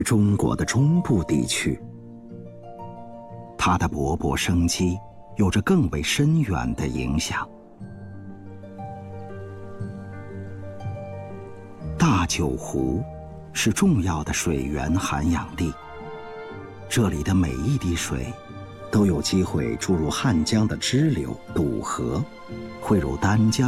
中国的中部地区，它的勃勃生机有着更为深远的影响。大九湖是重要的水源涵养地，这里的每一滴水都有机会注入汉江的支流堵河，汇入丹江